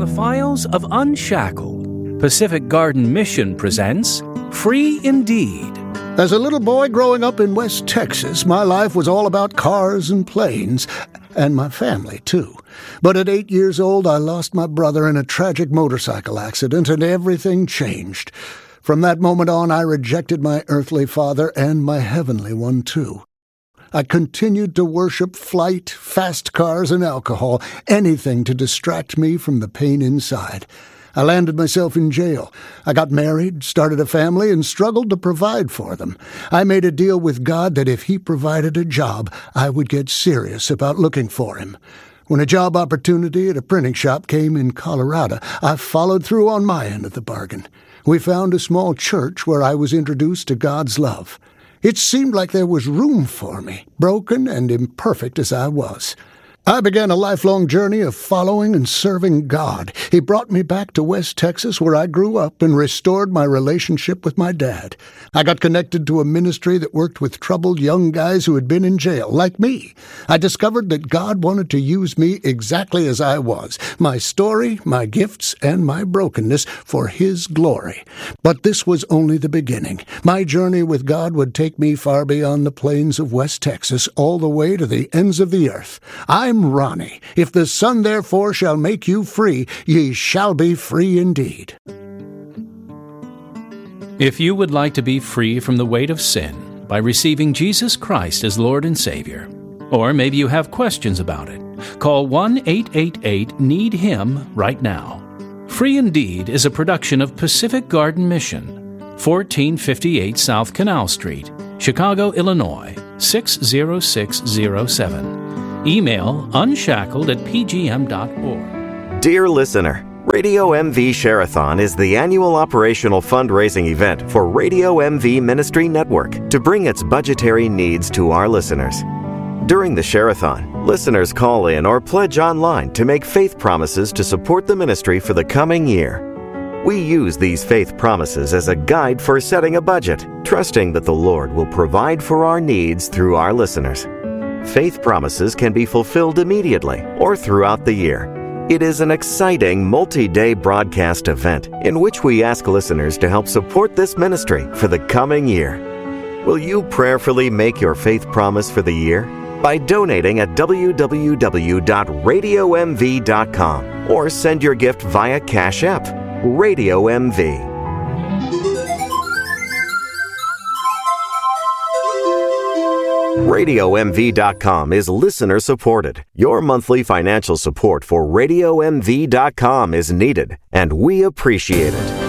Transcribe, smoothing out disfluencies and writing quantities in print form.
the files of Unshackled, Pacific Garden Mission presents Free Indeed. As a little boy growing up in West Texas, my life was all about cars and planes, and my family, too. But at 8 years old, I lost my brother in a tragic motorcycle accident, and everything changed. From that moment on, I rejected my earthly father and my heavenly one, too. I continued to worship flight, fast cars, and alcohol, anything to distract me from the pain inside. I landed myself in jail. I got married, started a family, and struggled to provide for them. I made a deal with God that if He provided a job, I would get serious about looking for Him. When a job opportunity at a printing shop came in Colorado, I followed through on my end of the bargain. We found a small church where I was introduced to God's love. It seemed like there was room for me, broken and imperfect as I was. I began a lifelong journey of following and serving God. He brought me back to West Texas, where I grew up, and restored my relationship with my dad. I got connected to a ministry that worked with troubled young guys who had been in jail, like me. I discovered that God wanted to use me exactly as I was, my story, my gifts, and my brokenness for His glory. But this was only the beginning. My journey with God would take me far beyond the plains of West Texas, all the way to the ends of the earth. I'm Ronnie. If the Son therefore shall make you free, ye shall be free indeed. If you would like to be free from the weight of sin by receiving Jesus Christ as Lord and Savior, or maybe you have questions about it, call 1-888-NEED-HIM right now. Free Indeed is a production of Pacific Garden Mission, 1458 South Canal Street, Chicago, Illinois, 60607. Email unshackled@pgm.org. Dear listener, Radio MV Share-a-thon is the annual operational fundraising event for Radio MV Ministry Network to bring its budgetary needs to our listeners. During the Share-a-thon, listeners call in or pledge online to make faith promises to support the ministry for the coming year. We use these faith promises as a guide for setting a budget, trusting that the Lord will provide for our needs through our listeners. Faith promises can be fulfilled immediately or throughout the year. It is an exciting multi-day broadcast event in which we ask listeners to help support this ministry for the coming year. Will you prayerfully make your faith promise for the year? By donating at www.radiomv.com or send your gift via Cash App, Radio MV. RadioMV.com is listener-supported. Your monthly financial support for RadioMV.com is needed, and we appreciate it.